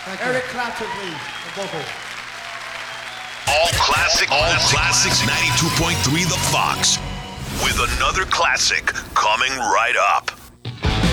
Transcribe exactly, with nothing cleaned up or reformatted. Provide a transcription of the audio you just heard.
Thank you. Eric Clapton, please. The vocal. All classic, all classics ninety-two point three The Fox. With another classic coming right up.